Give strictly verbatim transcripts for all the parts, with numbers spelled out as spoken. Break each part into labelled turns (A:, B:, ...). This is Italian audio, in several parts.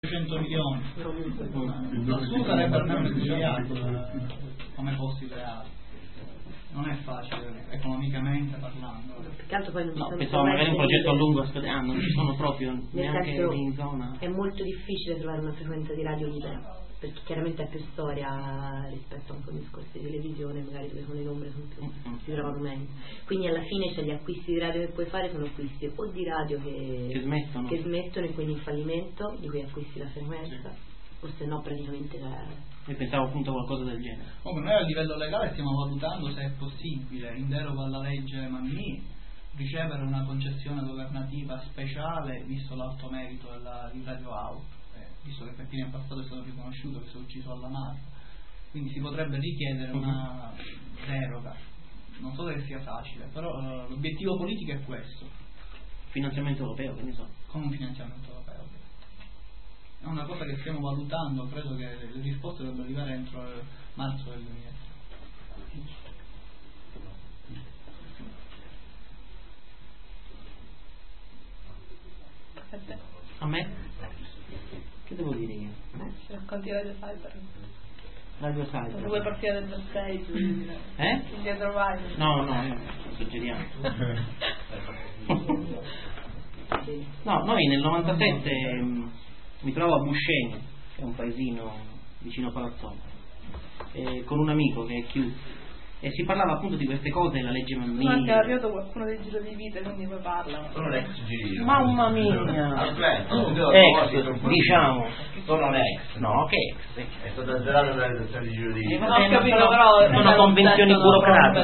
A: cento milioni, lassù sarebbe almeno studiato come posti reali. Non è facile economicamente parlando.
B: Tanto poi non
C: no, pensavo magari un progetto a lungo ah, non ci sono proprio neanche
B: senso,
C: in zona.
B: È molto difficile trovare una frequenza di radio libera, perché chiaramente è più storia rispetto a un po' di discorsi di televisione, magari dove con le ombre sono più, mm-hmm. si trovano meglio. Quindi alla fine cioè, gli acquisti di radio che puoi fare sono acquisti o di radio che,
C: che smettono,
B: che smettono e quindi in fallimento, di cui acquisti la frequenza, sì. O se no praticamente la...
C: E pensavo appunto a qualcosa del genere.
A: Comunque noi a livello legale stiamo valutando se è possibile, in deroga alla legge Mammì, ricevere una concessione governativa speciale visto l'alto merito della, di Radio Out, eh, visto che Peppino in passato è stato riconosciuto che si è ucciso alla mafia, quindi si potrebbe richiedere una deroga. Non so se sia facile, però uh, l'obiettivo politico è questo.
C: Finanziamento europeo, che ne so.
A: Con un finanziamento europeo. È una cosa che stiamo valutando, credo che le risposte dovrebbero arrivare entro marzo del duemilatré.
C: A me? Che devo dire io?
D: Ci racconti Radio Cyber.
C: Radio Cyber.
D: Le due partite del backstage.
C: Eh?
D: Dietro vai.
C: No, no, no, suggeriamo. No, noi nel novantasette mh, mi trovo a Buscemi, che è un paesino vicino a Palazzolo, eh, con un amico che è chiuso. E si parlava appunto di queste cose, la legge Mammì.
D: Ma anche è arrivato qualcuno del giro di vita, quindi poi parla.
E: Sono l'ex giro.
C: Mamma mia!
E: Aspetta,
C: ex, diciamo.
E: Sono l'ex.
C: No, che ex?
E: È stata azzerata la redazione di giro di vita.
D: No, ho capito, però
C: sono convenzioni burocratiche.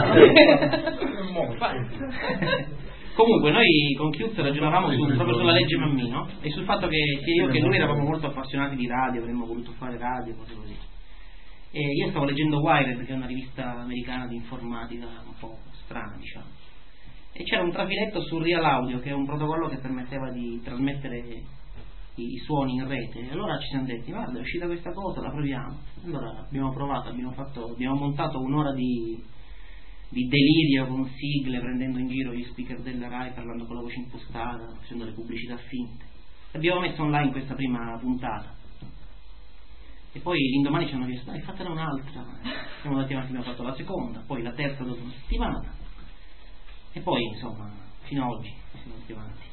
D: Infatti.
C: Comunque noi con Chiuz ragionavamo su, proprio sulla legge Mammì, no? E sul fatto che sia io che lui eravamo molto appassionati di radio, avremmo voluto fare radio, cose così. E io stavo leggendo Wired, che è una rivista americana di informatica un po' strana, diciamo, e c'era un trafiletto su Real Audio, che è un protocollo che permetteva di trasmettere i, i suoni in rete. E allora ci siamo detti, guarda, è uscita questa cosa, la proviamo. Allora abbiamo provato, abbiamo, fatto, abbiamo montato un'ora di, di delirio con sigle, prendendo in giro gli speaker della Rai, parlando con la voce impostata, facendo le pubblicità finte. Abbiamo messo online questa prima puntata. E poi l'indomani ci hanno chiesto, dai, fatela un'altra. Siamo andati avanti, abbiamo fatto la seconda, poi la terza dopo una settimana. E poi, insomma, fino ad oggi siamo andati avanti.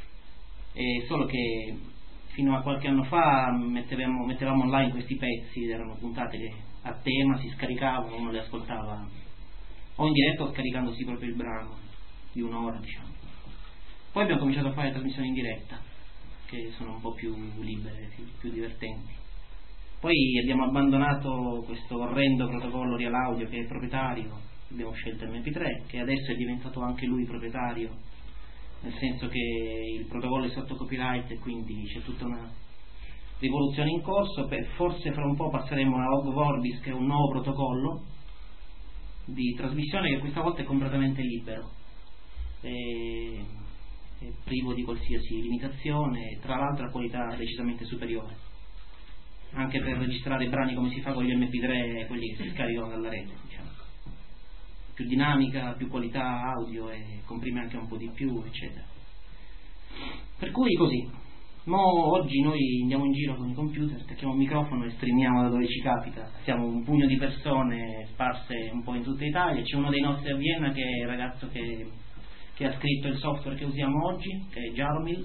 C: E solo che fino a qualche anno fa mettevamo, mettevamo online questi pezzi, erano puntate che a tema si scaricavano, uno le ascoltava o in diretta o scaricandosi proprio il brano di un'ora, diciamo. Poi abbiamo cominciato a fare trasmissioni in diretta, che sono un po' più libere, più divertenti. Poi abbiamo abbandonato questo orrendo protocollo Real Audio che è proprietario, abbiamo scelto il M P tre, che adesso è diventato anche lui proprietario, nel senso che il protocollo è sotto copyright e quindi c'è tutta una rivoluzione in corso. Forse fra un po' passeremo a Ogg Vorbis, che è un nuovo protocollo di trasmissione che questa volta è completamente libero, è, è privo di qualsiasi limitazione e tra l'altro ha qualità decisamente superiore, anche per registrare brani come si fa con gli M P tre, quelli che si scaricano dalla rete, diciamo. Più dinamica, più qualità audio e comprime anche un po' di più, eccetera. Per cui così. Mo oggi noi andiamo in giro con i computer, attacchiamo un microfono e streamiamo da dove ci capita. Siamo un pugno di persone sparse un po' in tutta Italia. C'è uno dei nostri a Vienna che è il ragazzo che, che ha scritto il software che usiamo oggi, che è Jaromil.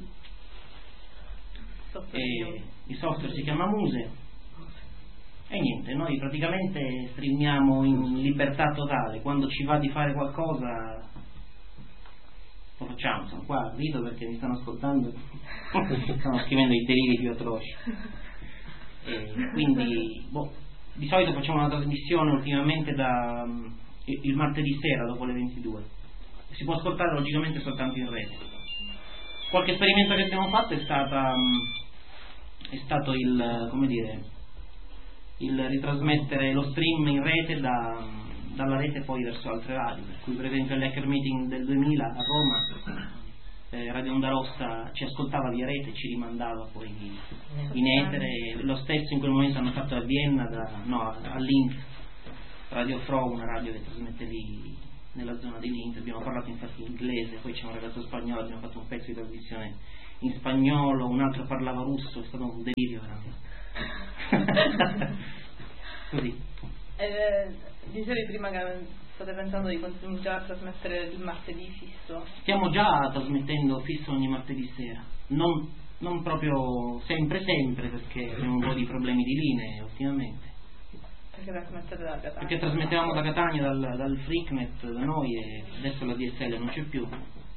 C: E il software si chiama Muse e niente, noi praticamente streamiamo in libertà totale. Quando ci va di fare qualcosa lo facciamo. Sono qua, rido perché mi stanno ascoltando, stanno scrivendo i deliri più atroci. E quindi boh, di solito facciamo una trasmissione ultimamente da il martedì sera dopo le ventidue, si può ascoltare logicamente soltanto in rete. Qualche esperimento che abbiamo fatto è stata è stato il, come dire, il ritrasmettere lo stream in rete da, dalla rete poi verso altre radio, per cui per esempio all'Hacker Meeting del duemila a Roma eh, Radio Onda Rossa ci ascoltava via rete e ci rimandava poi in etere. Lo stesso in quel momento hanno fatto a Vienna, da, no, a Link, Radio Fro, una radio che trasmette lì nella zona di Link. Abbiamo parlato infatti in inglese, poi c'è un ragazzo spagnolo, abbiamo fatto un pezzo di trasmissione in spagnolo, un altro parlava russo, è stato un delirio veramente. Così.
D: Eh, dicevi prima che state pensando di cominciare a trasmettere il martedì fisso?
C: Stiamo già trasmettendo fisso ogni martedì sera, non, non proprio sempre sempre perché abbiamo un po' di problemi di linee ultimamente.
D: Perché trasmettete da Catania?
C: Perché trasmettevamo da Catania dal, dal Freaknet da noi e adesso la D S L non c'è più.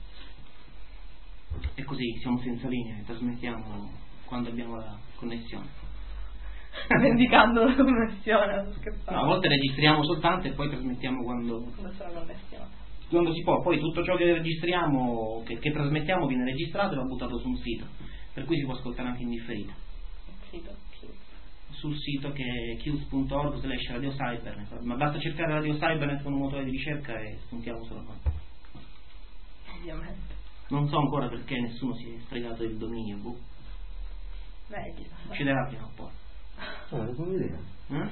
C: E così siamo senza linee, trasmettiamo quando abbiamo la connessione.
D: Vendicando la connessione, sto scherzando.
C: No, a volte registriamo soltanto e poi trasmettiamo quando,
D: Come c'è la connessione?
C: quando si può. Poi tutto ciò che registriamo, che, che trasmettiamo viene registrato e va buttato su un sito, per cui si può ascoltare anche in differita.
D: Il sito, Chius.
C: Sul sito che è chius punto org slash radio cybernet, ma basta cercare Radio Cybernet con un motore di ricerca e spuntiamo solo qua.
D: Ovviamente.
C: Non so ancora perché nessuno si è fregato del dominio, boh.
D: Meglio.
C: Succederà prima o poi.
F: Ah, non ho idea.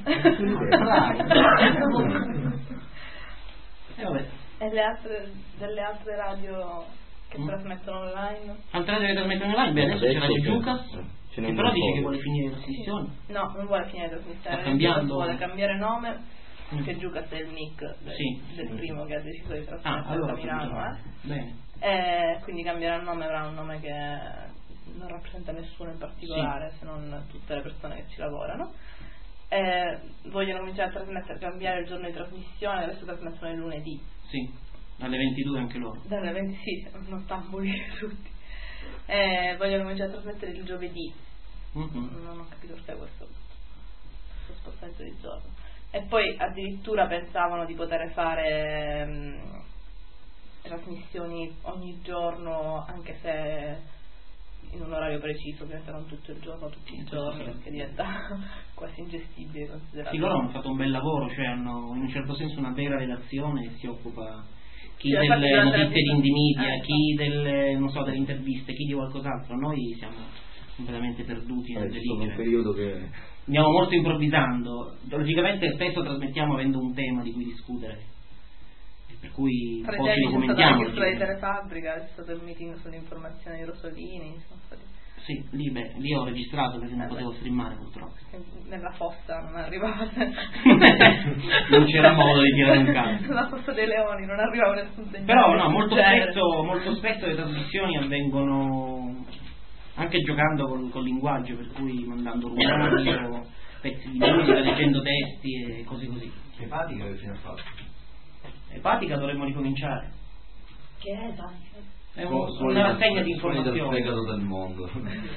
C: Eh? vabbè.
D: E le altre, delle altre radio che
C: Mm.
D: trasmettono online?
C: Altre radio che trasmettono online, beh adesso c'è
F: Adesso
C: Radio
F: sì.
C: Giucas,
F: Eh, ce
C: che
F: n'è
C: però
F: un
C: dice
F: po'.
C: che vuole finire le trasmissioni.
D: No, non vuole finire la trasmissione.
C: Sta cambiando.
D: Vuole cambiare nome,
C: Mm.
D: che Giucas è il nick del,
C: Sì.
D: del primo che ha deciso di
C: Ah,
D: trasmettere
C: allora
D: a Milano.
C: funziona.
D: Eh.
C: Bene.
D: E quindi cambierà il nome, avrà un nome che non rappresenta nessuno in particolare, se non tutte le persone che ci lavorano. E vogliono cominciare a trasmettere, cambiare il giorno di trasmissione, adesso trasmettono il lunedì.
C: Sì, alle ventidue anche loro.
D: Dalle venti, sì, nottambuli tutti. E vogliono cominciare a trasmettere il giovedì.
C: Mm-hmm.
D: Non ho capito perché questo, questo spostamento di giorno. E poi addirittura pensavano di poter fare mh, trasmissioni ogni giorno, anche se in un orario preciso, ovviamente non tutto il giorno, tutti i
C: Sì,
D: giorni,
C: sì.
D: perché diventa quasi ingestibile considerare.
C: Sì, loro hanno fatto un bel lavoro, cioè hanno in un certo senso una vera redazione che si occupa chi
D: Sì, infatti
C: delle
D: durante la
C: notizie di indie media,
D: eh,
C: chi delle, non so, delle interviste, chi di qualcos'altro. Noi siamo completamente perduti nel
F: Adesso sono un
C: delirio.
F: periodo che
C: Andiamo molto improvvisando, logicamente spesso trasmettiamo avendo un tema di cui discutere, e per cui
D: Tra i
C: poi ci
D: temi c'è stata
C: documentiamo.
D: anche sulla di Telefabbrica, c'è stato il meeting sull'informazione di Rosolini, sono stati-
C: Sì, lì, beh, lì ho registrato perché non
D: Eh,
C: potevo
D: beh.
C: streamare purtroppo.
D: nella fossa non arrivavate.
C: Non c'era modo di tirare un cazzo.
D: Nella fossa dei leoni non arrivava nessun segnale.
C: Però no, molto
D: del genere.
C: spesso, molto spesso le trasmissioni avvengono anche giocando col, col linguaggio, per cui mandando rumori o pezzi di musica, leggendo testi e cose così.
E: Epatica che fine ha fatto?
C: Epatica dovremmo ricominciare.
B: Che è esatto.
C: È un-
E: Su- suoni
C: una
E: del-
C: rassegna di
E: suoni del
C: informazioni.
E: fegato del mondo.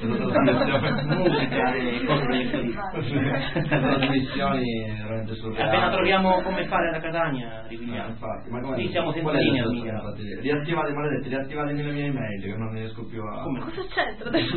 C: Musica e cose del
E: Trasmissioni veramente surreali.
C: Appena troviamo come fare da Catania,
E: Eh,
C: ripigliamo.
E: infatti, ma come
C: Sì, siamo senza
E: qual è
C: linea,
E: la
C: mica.
E: situazione, infatti? Riattivate, maledetti, riattivate le mie email che non ne riesco più a.
C: Come?
D: Cosa c'entra adesso?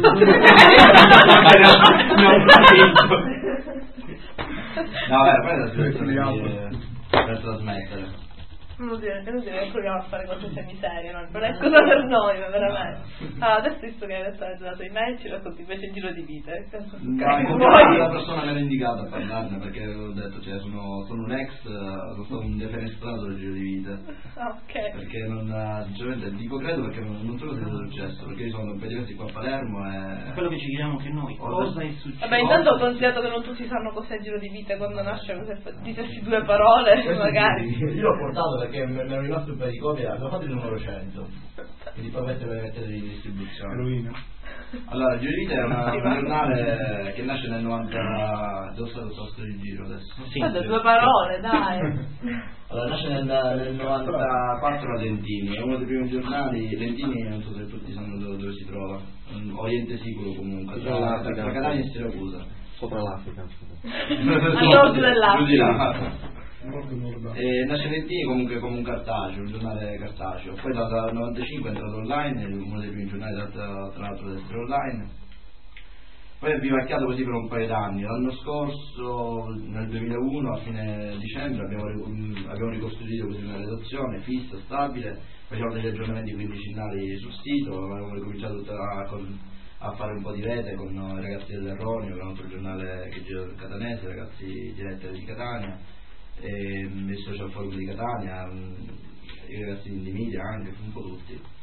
E: Non ho capito. No, vabbè, poi è la situazione di- per trasmettere.
D: Non lo dire, non dire che proviamo a fare cose semiserie, no? Non è cosa per noi, ma veramente. Allora, adesso visto che adesso hai dato i mail, ci racconti invece il giro di vita. Nel senso,
E: No,
D: ok,
E: incontrare la
D: vuoi?
E: persona che era indicata a parlarne perché ho detto, cioè, sono, sono un ex, eh, sono stato un defenestrato del giro di vita.
D: Ah, ok.
E: Perché non, eh, sinceramente dico credo perché non, non so cosa sia successo, perché io sono un po' di mesi qua a Palermo e.
C: Quello che ci chiediamo anche noi, cosa è successo?
D: Vabbè, intanto ho considerato che non tutti sanno cos'è il giro di vita quando nasce, cos'è, diteci due parole,
G: Questo
D: magari.
G: sì, io l'ho portato perché mi mi ero rimasto un po' di copie, avevo fatto il numero cento, quindi poi mettere per mettere di distribuzione.
E: Allora, Giro di Vita è una- un giornale che nasce nel novanta. Devo stare il posto di giro adesso.
C: Sì.
D: Guarda, due parole, dai.
E: Allora, nasce nel, nel novantaquattro a Lentini, è uno dei primi giornali. Lentini non so se tutti sanno dove, dove si trova, un Oriente sicuro comunque, tra, tra, tra Catania e Siracusa.
F: sopra l'Africa.
D: A nord dell'Africa.
E: Giù di là. E nasce Lentini comunque come un cartaceo, un giornale cartaceo. Poi dal dal novantacinque è entrato online, è uno dei primi giornali tra, tra l'altro ad essere online. Poi è vivacchiato così per un paio d'anni. L'anno scorso, nel duemilauno, a fine dicembre, abbiamo, ri- abbiamo ricostruito così una redazione fissa, stabile, facevamo degli aggiornamenti quindicinali sul sito, avevamo ricominciato a, con- a fare un po' di rete con i ragazzi dell'Erronio, che è un altro giornale che gira del catanese, ragazzi di Lettere di Catania, e il Social Forum di Catania, i ragazzi di Indie Media anche, un po' tutti.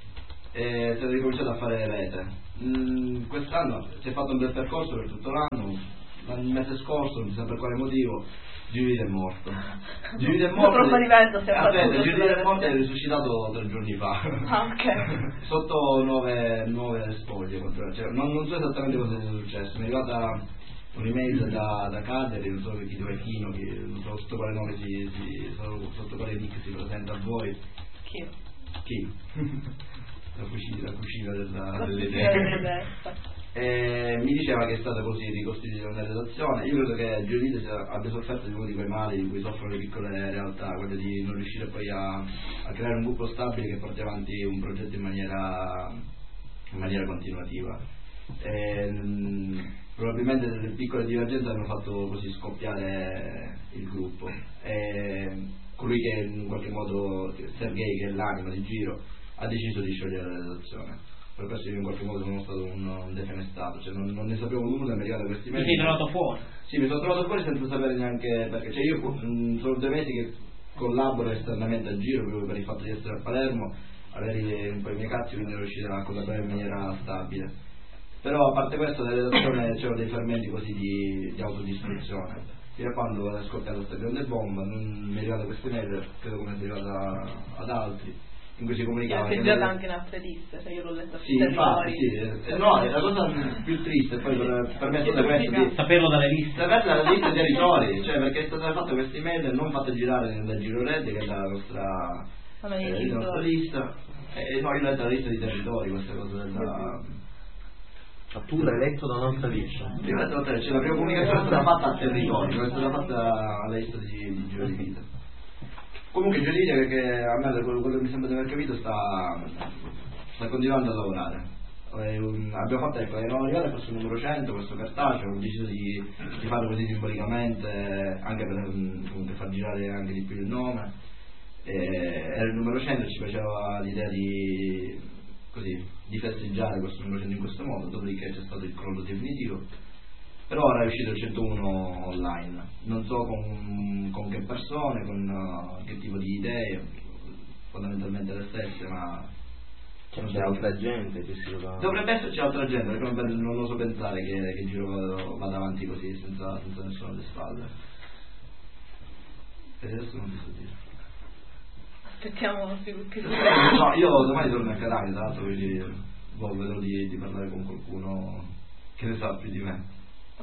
E: e si è ricominciato a fare rete. Mm, quest'anno si è fatto un bel percorso per tutto l'anno, il mese scorso, non so per quale motivo, Giulio è morto. Giulio è morto. Aspetta, Giulio è morto e è risuscitato tre giorni fa.
D: Ah, ok.
E: Sotto nuove, nuove spoglie. Cioè, non, non so esattamente cosa sia successo. Mi è arrivata un'email da, da Cagliari, non so chi dove Chino, chi, non so sotto quale nome si, si sotto quale nick si presenta a voi.
D: Chi?
E: Chi? La cucina, la cucina della, delle idee. E mi diceva che è stata così ricostituita una redazione. Io credo che Giulio abbia sofferto di uno di quei mali di cui soffrono le piccole realtà, quello di non riuscire poi a, a creare un gruppo stabile che porti avanti un progetto in maniera, in maniera continuativa. E, mh, probabilmente delle piccole divergenze hanno fatto così scoppiare il gruppo e colui che in qualche modo, Sergei, che è l'anima di Giro, ha deciso di sciogliere la redazione. Per questo io in qualche modo sono stato un, un defenestrato, cioè non, non ne sapevo nulla, mi è arrivato questi mesi.
C: Ti sei trovato fuori?
E: Sì, mi sono trovato fuori senza sapere neanche perché, cioè io mh, sono due mesi che collaboro esternamente a Giro proprio per il fatto di essere a Palermo, avere un po' i miei cazzi, quindi riuscire a collaborare in maniera stabile. Però a parte questo nella redazione c'erano dei fermenti così di, di autodistruzione. Fino a quando è scoppiata questa grande bomba, non mi è arrivata questa email, credo come è arrivata ad altri, in cui si comunicava
D: che è girata anche in altre liste, cioè io l'ho letta
E: sì, infatti, sì, eh, no, è la cosa più triste poi per, per me è stata questa di
C: saperlo dalle liste,
E: saperlo dalle liste dei territori, cioè perché è stata fatta questa email non fatta girare da Giro Red, che è la nostra, eh, la nostra lista, e eh, no, io ho letto la lista di territori, questa cosa della...
F: Tu l'hai letto da un'altra lista?
E: Sì, cioè, la prima comunicazione è stata fatta al territorio, è stata fatta alla lista di, di Giro di Vita. Comunque c'è di dire che a me quello, quello che mi sembra di aver capito sta, sta continuando a lavorare. Eh, un, abbiamo fatto, ecco, eravamo arrivati a questo numero cento, questo cartaceo, ho deciso di, di farlo così simbolicamente, anche per comunque far girare anche di più il nome. E, era il numero cento e ci faceva l'idea di, così, di festeggiare questo numero cento in questo modo, dopodiché c'è stato il crollo definitivo. Però ora è uscito il centouno online, non so con, con che persone, con uh, che tipo di idee, fondamentalmente le stesse, ma
F: c'è so altra gente che si va...
E: Dovrebbe esserci altra gente, perché non, non oso pensare che, che Giro vada, vada avanti così, senza, senza nessuno alle spalle. E adesso non ti so dire.
D: Aspettiamo che
E: no, io domani torno a Catania, tra l'altro, quindi boh, vedrò di, di parlare con qualcuno che ne sa più di me.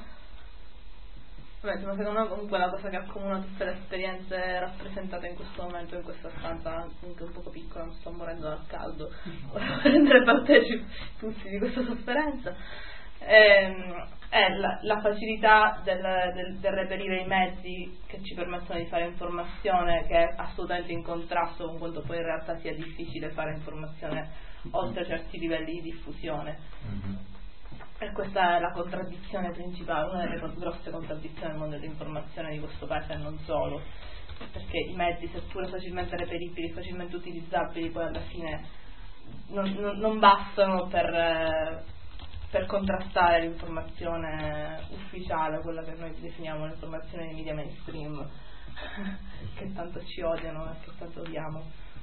D: Vabbè, ma secondo me comunque la cosa che accomuna tutte le esperienze rappresentate in questo momento in questa stanza, anche un poco piccola, non sto morendo dal caldo, vorrei rendere partecipi tutti di questa sofferenza, ehm, è la, la facilità del, del, del reperire i mezzi che ci permettono di fare informazione, che è assolutamente in contrasto con quanto poi in realtà sia difficile fare informazione oltre certi livelli di diffusione. Mm-hmm. E questa è la contraddizione principale, una delle grosse contraddizioni del mondo dell'informazione di questo paese e non solo, perché i mezzi, seppure facilmente reperibili, facilmente utilizzabili, poi alla fine non, non, non bastano per, per contrastare l'informazione ufficiale, quella che noi definiamo l'informazione dei media mainstream, che tanto ci odiano e che tanto odiamo.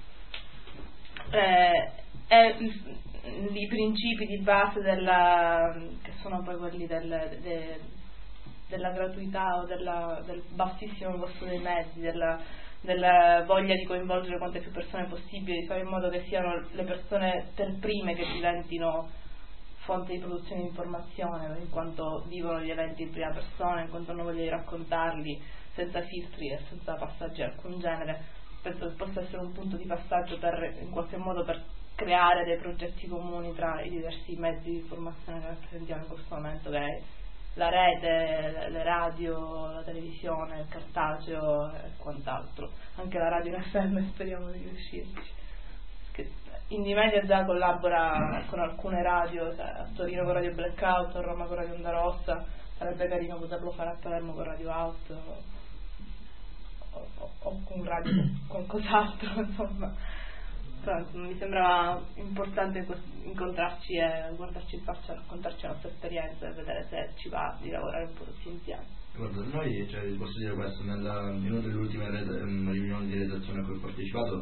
D: Eh, e i principi di base della, che sono poi quelli del, de, della gratuità o della, del bassissimo costo dei mezzi, della, della voglia di coinvolgere quante più persone possibile, di fare in modo che siano le persone per prime che diventino fonte di produzione di informazione, in quanto vivono gli eventi in prima persona, in quanto hanno voglia di raccontarli senza filtri e senza passaggi di alcun genere. Penso che possa essere un punto di passaggio per, in qualche modo, per creare dei progetti comuni tra i diversi mezzi di informazione che rappresentiamo in questo momento, che è la rete, le radio, la televisione, il cartaceo e quant'altro, anche la radio in F M, speriamo di riuscirci. Che Indymedia già collabora con alcune radio, cioè a Torino con Radio Blackout, a Roma con Radio Onda Rossa, sarebbe carino poterlo fare a Palermo con Radio Out o, o, o con radio qualcos'altro, insomma. Però mi sembrava importante incontrarci e guardarci in faccia, raccontarci la nostra esperienza e vedere se ci va di lavorare un po' tutti insieme.
E: Guarda, noi, cioè, posso dire questo, nella, in una delle ultime red, riunioni di redazione a cui ho partecipato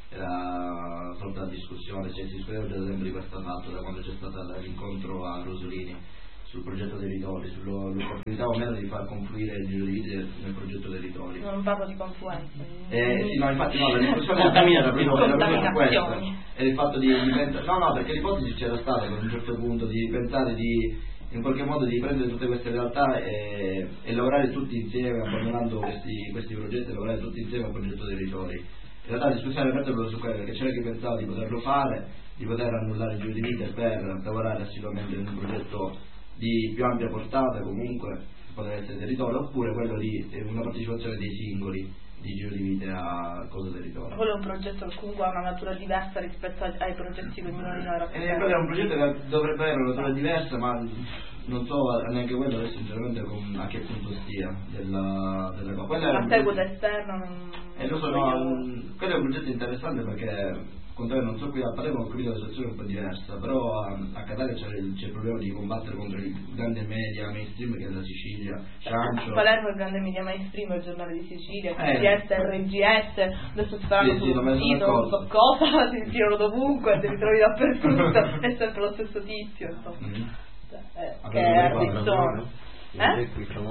E: era sorta la discussione, cioè, si discuteva già da sempre di questo fatto, da quando c'è stato l'incontro a Rosolini sul progetto Territori, sull'opportunità o meno di far confluire il Giro di Vite nel progetto Territori.
D: Non parlo di confluenza.
E: Eh, sì, no, infatti no, la discussione era proprio, era proprio questa, e il fatto di, di pensare, no no, perché l'ipotesi c'era stata ad un certo punto di pensare di in qualche modo di prendere tutte queste realtà e, e lavorare tutti insieme, abbandonando questi, questi progetti, e lavorare tutti insieme al progetto Territori. In realtà la discussione era aperta proprio su quello, perché c'era chi pensava di poterlo fare, di poter annullare il Giro di Vite per lavorare assiduamente in un progetto di più ampia portata, comunque poteva essere Territorio, oppure quello di una partecipazione dei singoli di Giro di Vite a cosa Territorio.
D: Quello è un progetto che comunque ha una natura diversa rispetto ai progetti che ognuno di noi rappresenta.
E: Eh, quello è un progetto che dovrebbe avere una natura diversa, ma non so neanche quello adesso sinceramente con, a che punto stia della, della cosa.
D: La seguita esterna non...
E: Eh, lo so, no, quello è un progetto interessante perché non so qui a Palermo ho capito la situazione un po' diversa, però a, a Catania c'è il, c'è il problema di combattere contro il grande media mainstream che è la Sicilia, Ciancio.
D: A Palermo il grande media mainstream è il Giornale di Sicilia,
E: eh.
D: G S, R G S, adesso staranno
E: sì, sì,
D: sul sito, non so cosa, si girano dovunque, ti ritrovi dappertutto, è sempre lo stesso tizio, insomma. Mm-hmm. Eh, che è Ardizzone. Eh?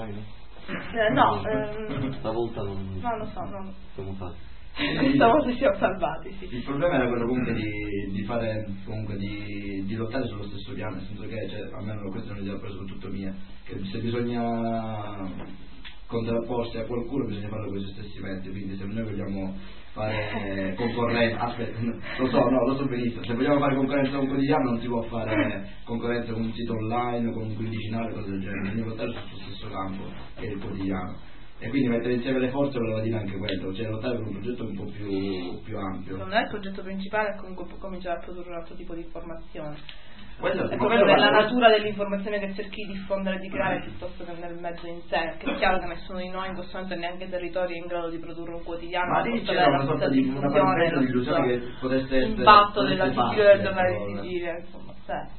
D: Eh, no, ehm,
F: stavolta non...
D: No, lo so, no.
F: Siamo fatti.
D: Questa volta ci siamo salvati, sì.
E: Il problema era quello comunque di, di fare comunque di, di lottare sullo stesso piano, nel senso che cioè, almeno questa è un'idea soprattutto mia, che se bisogna contrapporsi a qualcuno bisogna farlo con i stessi mezzi, quindi se noi vogliamo fare concorrenza, aspetta, lo so, no, lo so benissimo, se vogliamo fare concorrenza con un quotidiano non si può fare concorrenza con un sito online o con un quindicinale, cose del genere, bisogna lottare sullo stesso campo che è il quotidiano. E quindi mettere insieme le forze voleva dire anche quello, cioè lottare per un progetto un po' più, più ampio.
D: Non è il progetto principale, comunque può cominciare a produrre un altro tipo di informazione.
E: Quello,
D: è proprio nella natura dell'informazione che cerchi di diffondere e di creare piuttosto che nel mezzo in sé, che è chiaro che nessuno di noi in questo momento neanche Territorio è in grado di produrre un quotidiano.
E: Ma lì c'era una sorta di una parentesi di illusione che potesse essere
D: l'impatto della Sicilia del Giornale di Sicilia, insomma, sai.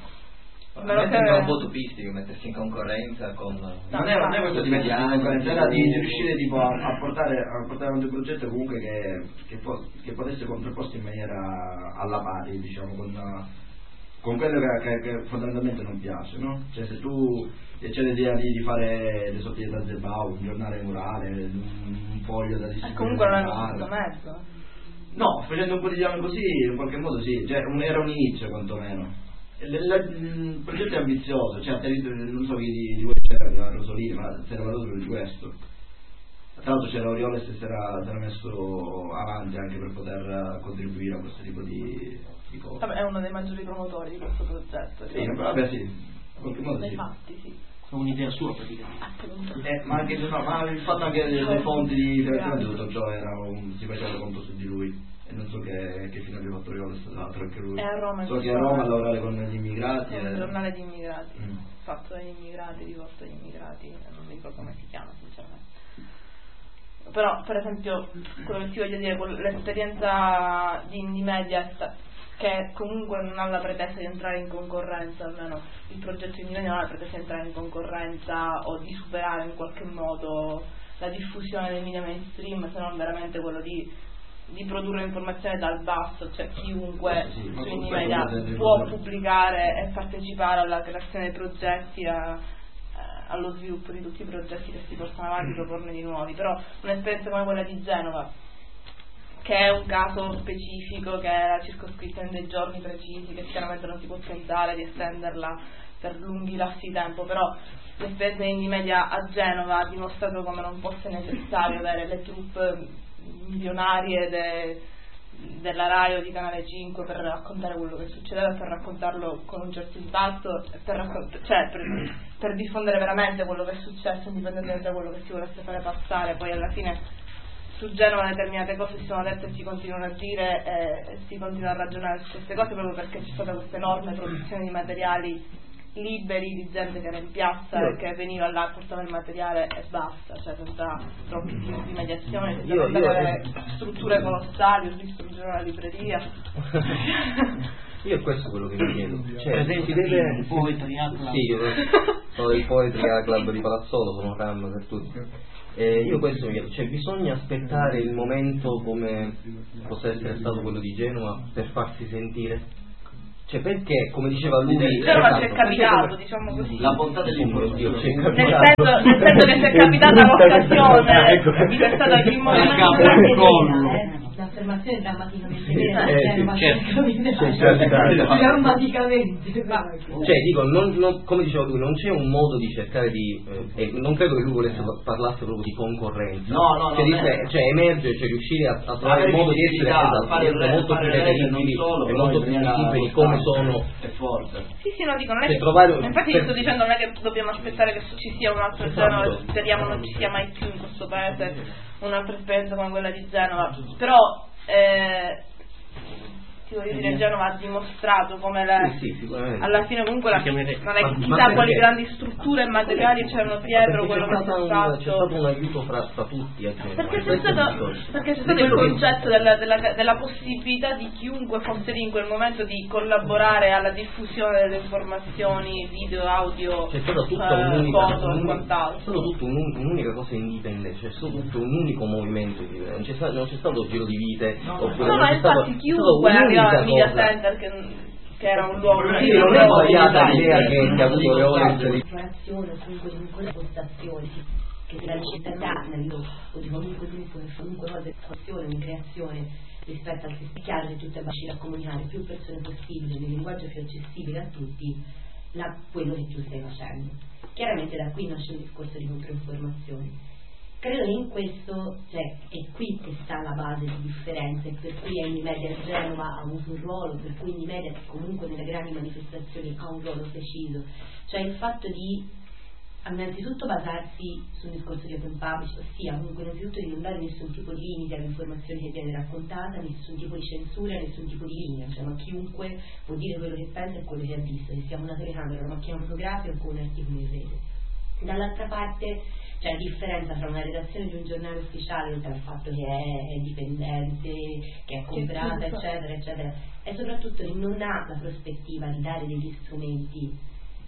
H: Ma non è un po' utopistico mettersi in concorrenza con...
E: No, non è, non è questo di mettersi in concorrenza, era di, di riuscire tipo, a, a portare a portare avanti un progetto comunque che, che, po- che potesse contrapposto in maniera alla pari, diciamo, con, con quello che, che, che fondamentalmente non piace, no? Cioè se tu c'è l'idea di, di fare le sorti da Zebau, un giornale murale, un, un foglio da distribuire.
D: E comunque non è questo mezzo.
E: No, facendo un quotidiano così, in qualche modo sì, cioè un, era un inizio quantomeno. Il progetto è ambizioso, cioè non so chi di, di voi c'era, Rosolini, ma si era parlato di questo. Tra l'altro c'era Orioles che si era, si era messo avanti anche per poter contribuire a questo tipo di, di cose.
D: Vabbè, è uno dei maggiori promotori di questo progetto.
E: Sì, vabbè sì, in qualche modo
D: nei
E: sì.
D: fatti sì.
C: È un'idea sua praticamente.
E: Eh, ma anche no, ma il fatto anche delle fonti di finanziamento di tutto ciò era un, si faceva conto su di lui. E non so che, che fine abbia fatto Orioles, tra l'altro anche lui.
D: È a Roma,
E: so che a Roma a lavorare con gli immigrati.
D: È un
E: e...
D: giornale di immigrati,
E: mm.
D: fatto dagli immigrati, rivolto agli immigrati, non mi ricordo come si chiama sinceramente. Però per esempio quello che ti voglio dire, l'esperienza di Indie Media, che comunque non ha la pretesa di entrare in concorrenza, almeno il progetto Indie Media non ha la pretesa di entrare in concorrenza o di superare in qualche modo la diffusione del media mainstream, se non veramente quello di di produrre informazione dal basso, cioè chiunque
E: sì,
D: su Indie Media può pubblicare e partecipare alla creazione dei progetti, a, eh, allo sviluppo di tutti i progetti che si portano avanti, proporne di nuovi. Però un'esperienza come quella di Genova, che è un caso specifico, che era circoscritta in dei giorni precisi, che chiaramente non si può pensare di estenderla per lunghi lassi di tempo, però l'esperienza di Indie Media a Genova ha dimostrato come non fosse necessario avere le troupe milionarie de, della Rai o di Canale cinque per raccontare quello che succedeva, per raccontarlo con un certo impatto, per, raccont- cioè per, per diffondere veramente quello che è successo indipendentemente da quello che si volesse fare passare. Poi alla fine su Genova determinate cose si sono dette e si continuano a dire e, e si continua a ragionare su queste cose proprio perché c'è stata questa enorme produzione di materiali liberi, di gente che era in piazza e che veniva là, portava il materiale e basta, cioè senza troppi tipi di mediazione, senza avere strutture colossali o distruggere la libreria.
F: Io è questo quello che mi chiedo. Cioè,
C: Presente
F: si deve...
C: il Poetry Club.
F: Sì, sono del Poetry Club di Palazzolo, sono Cam per tutti. Eh, io questo mi chiedo, cioè bisogna aspettare il momento come possa essere stato quello di Genova per farsi sentire? Cioè perché, come diceva lui,
D: Genova ci è
F: esatto,
D: capitato,
F: come...
D: diciamo così.
E: La bontà dell'informazione.
F: Ci è
D: Nel
F: capitato.
D: senso, nel senso che ci è capitata l'occasione di pensare a chi
B: Eh, L'affermazione è drammaticamente vera,
F: Eh,
B: cioè,
F: sì,
B: ma
C: certo.
B: drammaticamente, drammaticamente.
F: Cioè dico, non, non, come diceva lui, non c'è un modo di cercare di eh, e non credo che lui volesse parlasse proprio di concorrenza.
E: No, no, no,
F: cioè, di,
E: no.
F: cioè emerge, cioè riuscire a, a trovare
E: Avere
F: il modo di essere
E: visibilità,
F: esatto,
E: fare
F: di essere
E: re-
F: molto
E: fare
F: più
E: rete,
F: reperibili
E: non solo,
F: e
E: però
F: molto
E: in
F: più
E: maniera
F: visibili come
E: costante
F: sono.
E: e forte.
D: Sì, sì, no, dico, non è
F: Cioè,
D: che...
F: trovare-
D: Infatti
F: per-
D: sto dicendo, non è che dobbiamo aspettare che ci sia un altro
F: Esatto.
D: Genova, speriamo non ci sia mai più in questo paese un'altra esperienza come quella di Genova, però eh, ti voglio dire, Genova ha dimostrato come le,
F: Sì, sì, sicuramente.
D: alla fine comunque la, non è
F: Ma-
D: che
F: ma
D: chissà
F: perché?
D: quali grandi strutture e materiali c'erano dietro
F: Perché
D: quello
F: c'è
D: che si
F: stato,
D: è
F: un,
D: fatto.
F: c'è stato un aiuto fra, fra tutti a Genova.
D: Perché c'è
F: Questo è il
D: stato,
F: discorso.
D: perché c'è stato il concetto della, della, della possibilità di chiunque fosse lì in quel momento di collaborare alla diffusione delle informazioni, video, audio,
F: C'è stata tutta
D: eh,
F: un'unica,
D: foto e
F: un-
D: quant'altro.
F: è stato tutto un- un'unica cosa indipendente, c'è stato tutto un unico movimento, non c'è stato, non c'è stato giro di vite, oppure
D: No,
F: non
D: ma
F: c'è stato,
D: infatti
F: è
D: chiunque
F: stata
D: arriva
F: un'unica
D: al media
F: cosa.
D: center che, che era un luogo
F: Sì, non è sbagliata l'idea che,
E: Sì,
F: che ha avuto Leone di
B: Informazione o comunque di quelle postazioni che se la necessità o di qualunque gruppo che comunque cosa di informazione, di creazione rispetto al sistema, è chiaro che tutte riuscire a comunicare più persone possibile nel linguaggio più accessibile a tutti la, quello che tu stai facendo. Chiaramente da qui nasce un discorso di controinformazioni. Credo che in questo, cioè, è qui che sta la base di differenza, e per cui Indimedia a Genova ha avuto un ruolo, per cui Indimedia comunque nelle grandi manifestazioni ha un ruolo preciso, cioè il fatto di innanzitutto basarsi su un discorso di open publish, ossia comunque innanzitutto di non dare nessun tipo di limite all'informazione che viene raccontata, nessun tipo di censura, nessun tipo di linea, cioè ma chiunque può dire quello che pensa e quello che ha visto, che sia una telecamera, una macchina fotografica o un articolo in rete. Dall'altra parte c'è la differenza tra una redazione di un giornale ufficiale, oltre al fatto che è dipendente, che è comprata, eccetera, eccetera, e soprattutto che non ha la prospettiva di dare degli strumenti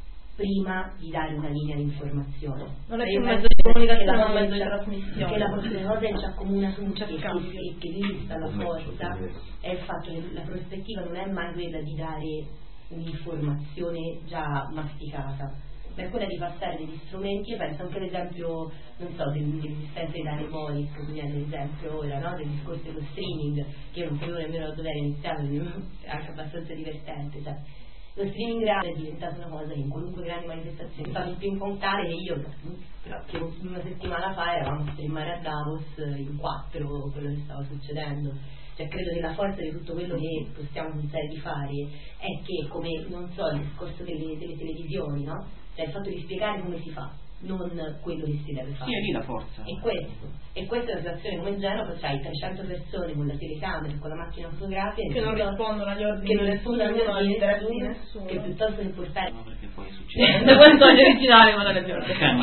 B: prima di dare una linea di informazione.
D: Non è
B: Cioè,
D: più un
B: io
D: mezzo
B: penso
D: di
B: che
D: comunicazione,
B: la
D: ma un mezzo di
B: cosa-
D: trasmissione.
B: Che la prossima cosa che ci accomuna tutti
D: c'è
B: e
D: scambio.
B: che, che lì sta la
F: Come
B: forza
F: c'è,
B: è il fatto che la prospettiva non è mai quella di dare un'informazione già masticata, ma è quella di passare degli strumenti. Io penso anche all'esempio, non so, del- dell'esistenza di Dani Boris, che viene l'esempio ora, no? Del discorso dello streaming, che io non sapevo nemmeno da dove era iniziato, quindi è anche abbastanza divertente, cioè. Lo streaming reale è diventato una cosa che in qualunque grande manifestazione fa un ping pong tale che io che una settimana fa eravamo a streamare a Davos in quattro quello che stava succedendo. Cioè credo che la forza di tutto quello che possiamo pensare di fare è che, come non so, il discorso delle, delle televisioni, no? Cioè il fatto di spiegare come si fa, non quello che si deve fare.
C: Sì, è lì la forza.
B: E questo, e questa è una situazione come in Genova, c'hai trecento persone con la telecamera e con la macchina fotografica
D: Che non
B: piuttosto-
D: rispondono agli ordini
B: che non
D: di
B: rispondono agli
D: nessuno,
B: ordini
D: agli
B: di
D: interessi di
B: nessuno,
D: nessuno.
B: che piuttosto che portare
C: No, perché poi succede.
D: Da questo è originale, ma non è vero.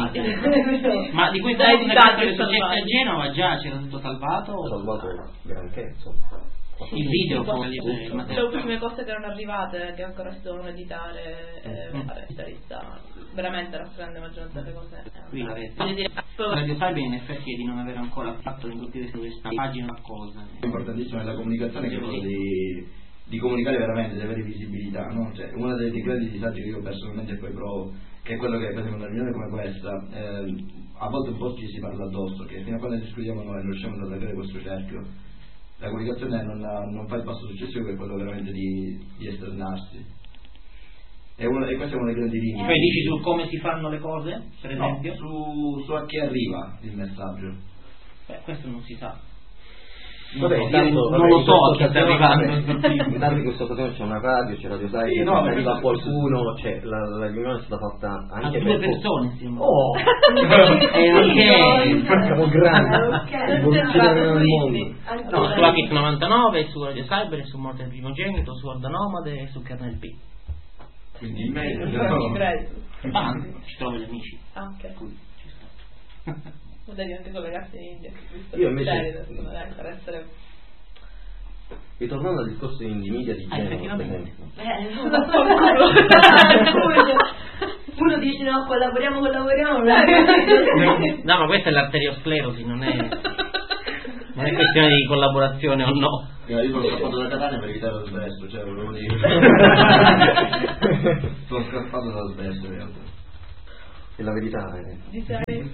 C: Ma di queste
D: Dai,
C: cose
D: dai,
C: che sono
D: dai,
C: successe a
D: dai.
C: Genova già c'era tutto salvato?
F: Ho salvato granché, insomma.
C: Il video poi,
D: Le
C: il materiale.
D: ultime cose che erano arrivate, che ancora si devono editare, e
C: Mm.
D: fare questa lista, veramente la grande maggioranza delle cose.
C: Qui l'avete. Voglio dire, Radio Cyber in effetti è di non aver ancora fatto in tutti questa pagina una cosa.
E: Importantissimo nella comunicazione che è quello di, di comunicare veramente, di avere visibilità, no? Cioè, uno dei, dei grandi disagi che io personalmente poi provo, che è quello che per esempio una riunione come questa, eh, a volte un po' ci si parla addosso, che fino a quando discutiamo noi non riusciamo ad allargare questo cerchio. La comunicazione non, ha, non fa il passo successivo, che è quello veramente di, di esternarsi. E, uno, e questo è uno dei grandi limiti.
C: Cioè dici su come si fanno le cose, per
E: No,
C: esempio?
E: su, su a chi arriva il messaggio.
C: Beh, questo non si sa.
F: Vabbè,
C: Non so,
F: intanto,
C: io
F: vabbè,
C: non lo
F: in
C: so a chi
F: questa
C: sta
F: occasione-
C: arrivando.
F: Intanto in questa occasione c'è una radio, c'è Radio Sai,
E: Sì, no,
F: se arriva
E: ma-
F: qualcuno, cioè, la, la riunione è stata fatta
C: A
F: anche
C: due
F: per
C: persone stiamo.
F: Oh!
C: Eh, ok.
F: Siamo grandi,
B: Ok.
F: rivoluzionare il mondo.
C: No, su H X novantanove, su Radio Cyber, su Morte del Primogenito, su Orda Nomade e su Kernel P.
E: Quindi il meglio.
D: Non credo.
C: Ah, ci trovo gli amici.
D: Ah, ok.
C: Qui ci sta.
D: Non devi anche collegarsi in India.
F: Io invece-
D: Per essere...
F: ritornando al discorso di Indymedia di Genova, per esempio.
B: Eh, uno dice no, collaboriamo, collaboriamo.
C: No, ma questa è l'arteriosclerosi, non è, non è questione di collaborazione o no.
E: Io sono scappato da Catania per evitare lo sverso, cioè volevo dire. Sono scappato da sverso in realtà.
F: È la verità. Eh.
D: Dicevi?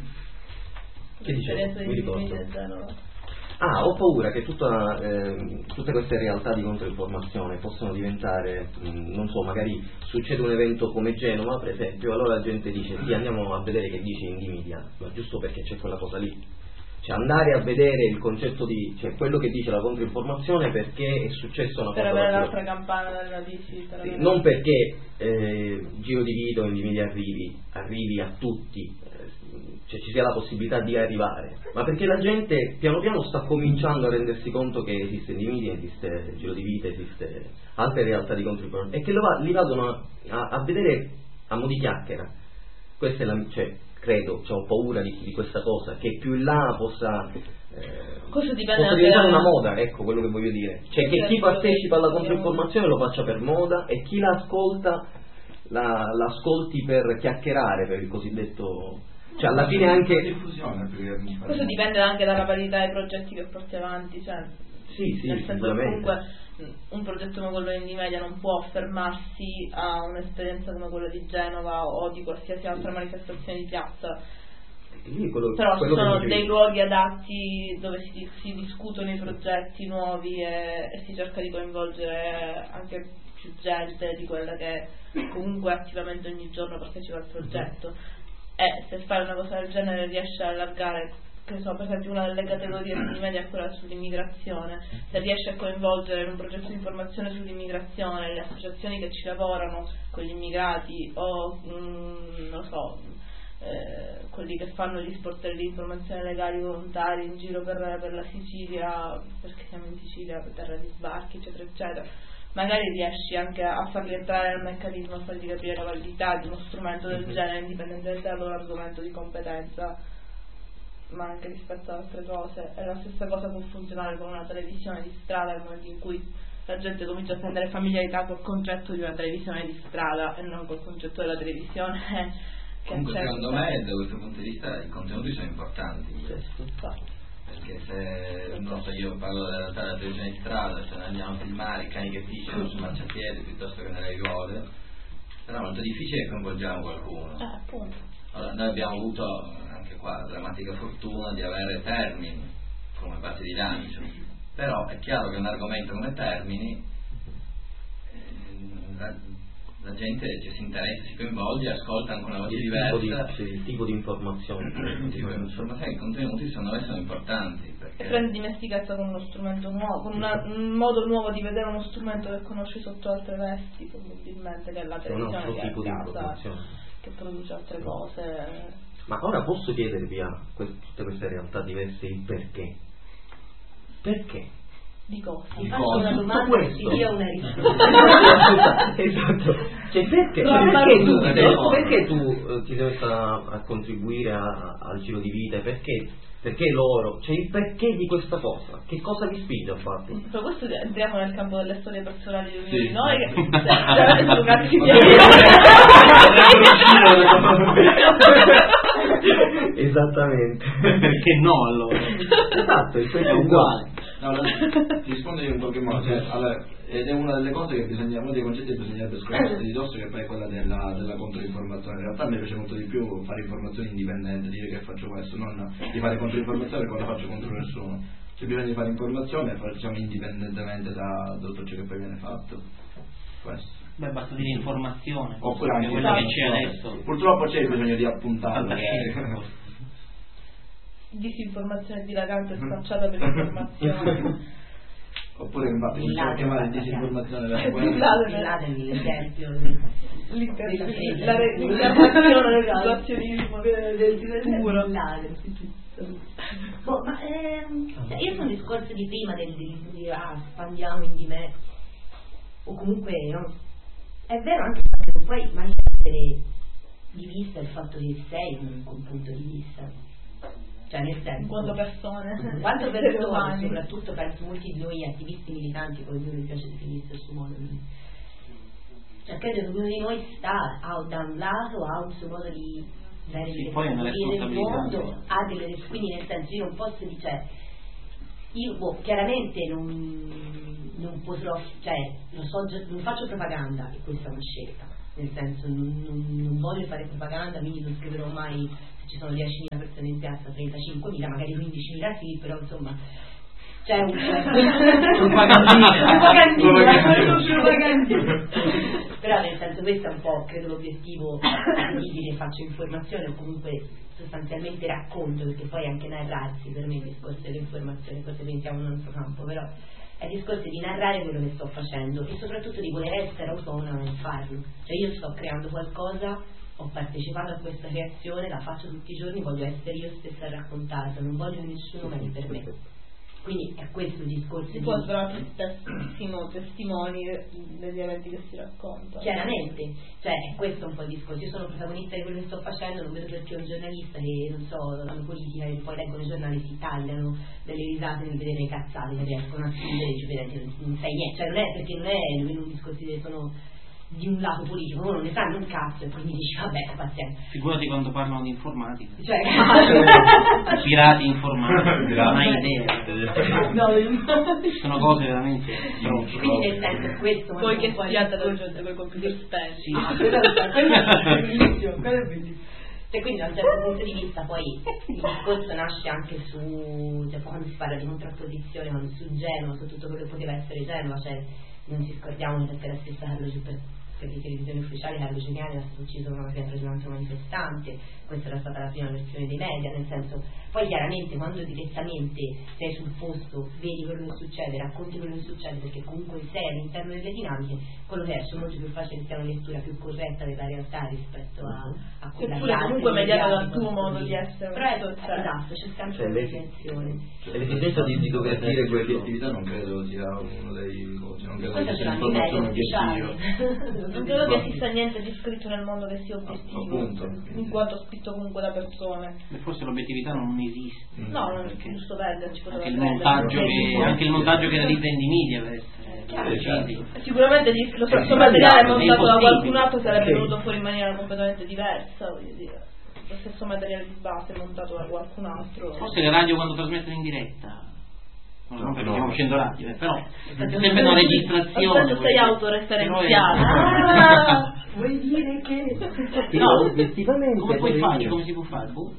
F: Che dicevo? Mi ricordo.
D: Genova.
F: Ah, ho paura che tutta, eh, tutte queste realtà di controinformazione possano diventare, mh, non so, magari succede un evento come Genova, per esempio, allora la gente dice sì, andiamo a vedere che dice Indymedia, ma giusto perché c'è quella cosa lì. Cioè andare a vedere il concetto di, cioè quello che dice la controinformazione perché è successo una
D: per
F: cosa.
D: Per avere l'altra campana della D C. Per
F: sì,
D: avere...
F: Non perché eh, Giro di Vita o Indymedia arrivi, arrivi a tutti, cioè ci sia la possibilità di arrivare, ma perché la gente piano piano sta cominciando a rendersi conto che esiste Indymedia, esiste Giro di Vita, esiste altre realtà di controinformazione e che lo va, li vadano a, a vedere a mo' di chiacchiera. Questa è la, cioè, credo, cioè, ho paura di, di questa cosa, che più in là possa, eh,
D: Cosa dipende
F: possa diventare
D: da...
F: una moda, ecco quello che voglio dire, cioè che chi partecipa alla controinformazione lo faccia per moda e chi la ascolta la, l'ascolti per chiacchierare, per il cosiddetto, cioè alla fine anche
E: diffusione.
D: Questo dipende anche dalla qualità dei progetti che porti avanti, cioè
F: sì, sì,
D: nel senso che comunque un progetto come quello di Indymedia non può fermarsi a un'esperienza come quella di Genova o di qualsiasi altra manifestazione di piazza.
F: Sì, quello,
D: però
F: quello
D: ci sono dei
F: dicevi.
D: luoghi adatti dove si, si discutono i progetti nuovi e, e si cerca di coinvolgere anche più gente di quella che comunque attivamente ogni giorno partecipa al progetto. E se fai una cosa del genere riesce a allargare, che so, per esempio una delle categorie di Indymedia è quella sull'immigrazione, se riesce a coinvolgere in un progetto di informazione sull'immigrazione le associazioni che ci lavorano con gli immigrati o mh, non so eh, quelli che fanno gli sportelli di informazione legali volontari in giro per, per la Sicilia, perché siamo in Sicilia, per terra di sbarchi eccetera eccetera, magari riesci anche a farli entrare nel meccanismo, a fargli capire la validità di uno strumento del genere indipendentemente dal loro argomento di competenza, ma anche rispetto ad altre cose. E la stessa cosa può funzionare con una televisione di strada nel momento in cui la gente comincia a prendere familiarità col concetto di una televisione di strada e non col concetto della televisione che
E: comunque
D: c'è.
E: Secondo me da questo punto di vista i contenuti sono importanti,
D: Sì.
E: perché se non so, io parlo della realtà della televisione di strada, se noi andiamo a filmare i cani che pisciano sul marciapiede piuttosto che nelle aiuole, sarà molto difficile che coinvolgiamo qualcuno.
D: Eh, appunto.
E: Allora, noi abbiamo avuto anche qua la drammatica fortuna di avere Termini come base di lancio, però è chiaro che un argomento come Termini eh, la, la gente ci si interessa, si coinvolge, ascolta anche una voce
F: il
E: diversa.
F: Tipo di, sì, il tipo di informazione.
E: Il tipo di informazione, i contenuti secondo me sono importanti.
D: E prendi dimestichezza con uno strumento nuovo, con una, un modo nuovo di vedere uno strumento che conosci sotto altre vesti, probabilmente, che è la televisione
F: un altro
D: che
F: tipo
D: è a
F: di
D: casa,
F: informazione.
D: che produce altre cose.
F: Ma ora posso chiedervi a que- tutte queste realtà diverse il perché? Perché?
D: Di cosa?
B: Ti faccio una domanda e ti dia una risposta.
F: Esatto. Cioè perché?
D: No,
F: perché, tu,
D: ma-
F: perché, perché tu eh, ti sei messa a contribuire a- al Giro di Vita? Perché? Perché loro? Cioè il perché di questa cosa? Che cosa vi spinge a farlo?
D: Per questo entriamo nel campo delle storie personali di ognuno
E: Sì.
D: di noi, che cioè, sono casi di
F: Esattamente.
C: Perché no allora?
F: Esatto, il
C: È uguale.
E: No, la- ti rispondo io in qualche modo, cioè, allora, ed è una delle cose che bisogna, uno dei concetti che bisognerebbe scoprire di dosso, che poi è quella della, della controinformazione. In realtà a me piace molto di più fare informazione indipendente, dire che faccio questo, non di fare controinformazione perché non la faccio contro nessuno. C'è bisogno di fare informazione e facciamo indipendentemente da, da tutto ciò che poi viene fatto. Questo.
C: Beh, basta dire informazione.
E: Oppure anche
C: quello che c'è
E: esatto.
C: adesso.
E: Purtroppo c'è bisogno di appuntarlo.
C: Fantascienza.
D: disinformazione dilagante spacciata per informazione.
E: Oppure infatti
B: Bin
E: si può
B: Laden,
E: chiamare
B: basta
E: disinformazione della
D: Bin
E: guerra.
D: Laden.
B: Bin Laden, l'esempio.
D: L'inter- la re- l'incarnazione del situazionismo del puro.
B: Bin Laden, sì, sì. Boh, ma ehm, cioè io sono discorso di prima del di, di ah, spandiamo in di me, o comunque no, è vero anche che non puoi mai perdere di vista il fatto che sei un, un punto di vista, cioè nel senso,
D: in quanto persone,
B: quanto persone, soprattutto penso molti di noi attivisti militanti, come ognuno mi piace definirsi a suo modo, cioè credo che ognuno di noi sta ha, da un lato ha un suo modo di vedere
C: sì, poi è una responsabilità,
B: mondo, ha delle, quindi nel senso io non posso dire, io boh, chiaramente non, non potrò, cioè lo so, non faccio propaganda e questa è una scelta, nel senso non, non, non voglio fare propaganda, quindi non scriverò mai se ci sono diecimila persone in piazza, trentacinquemila, magari quindicimila sì, però insomma c'è un propagandino però nel senso questo è un po' credo l'obiettivo che faccio informazione o comunque sostanzialmente racconto, perché poi anche narrarsi per me il discorso dell'informazione, forse pensiamo in un altro campo, però è il discorso di narrare quello che sto facendo e soprattutto di voler essere autonoma nel farlo, cioè io sto creando qualcosa, ho partecipato a questa creazione, la faccio tutti i giorni, voglio essere io stessa a raccontarla, non voglio che nessuno veni per me. Quindi è questo il discorso
D: si
B: di...
D: può trovare tantissimo testimoni degli eventi che si raccontano.
B: Chiaramente, cioè è questo un po' il discorso. Io sono protagonista di quello che sto facendo, non vedo perché un giornalista che, non so, la politica e poi leggono i giornali si tagliano delle risate nel vedere le cazzate che riescono a scrivere, cioè, non sai niente, cioè non è perché non è in un discorso che sono di un lato politico, uno non ne sanno un cazzo e quindi dici vabbè pazienza.
C: Figurati quando parlano di informatica,
B: cioè
C: pirati informatici, non hai idea,
B: no,
C: ci sono cose veramente
B: quindi nel senso questo
D: voi che studiate con i computer spenti,
B: quello è bellissimo, quello è bellissimo. E quindi da un certo punto di vista poi il discorso nasce anche su, cioè quando si parla di contrapposizione, quando su Genova, su tutto quello che poteva essere Genova, cioè non ci scordiamo perché la stessa Carlo Giuseppe, per le televisioni ufficiali, Carlo Giuliani era stato ucciso con una pietra di un altro manifestante, questa era stata la prima versione dei media, nel senso, poi chiaramente quando direttamente sei sul posto, vedi quello che succede, racconti quello che succede, perché comunque sei all'interno delle dinamiche, quello che esce è molto più facile sia una lettura più corretta della realtà rispetto a, a quella
D: eppure
B: che
D: comunque mediata dal tuo modo di essere,
B: però è, esatto, c'è sempre
F: cioè,
B: un'attenzione,
F: e l'esigenza di, di dover dire quello.
E: L'obiettività non credo sia uno dei cose, non credo
B: questo
E: che
B: ce
E: sia
B: l'hanno i media
E: un'informazione
B: ufficiali.
E: obiettiva.
D: Non credo che esista niente di scritto nel mondo che sia obiettivo,
E: appunto,
D: in quanto scritto comunque da persone.
C: E forse l'obiettività non esiste.
D: No, non è giusto perderci,
C: anche il montaggio che, anche il montaggio che realizza Indie Media per essere
D: eh, sicuramente lo stesso materiale montato da qualcun altro sarebbe venuto fuori in maniera completamente diversa, voglio dire. Lo stesso materiale di base montato da qualcun altro.
C: Forse le radio quando trasmettono in diretta, non no, perché stiamo facendo radio, eh, però è sempre una registrazione.
D: Tu sei autoreferenziato.
B: Ah, vuoi dire che
C: no,
F: obiettivamente
C: come puoi fare? Come si può fare? Boh.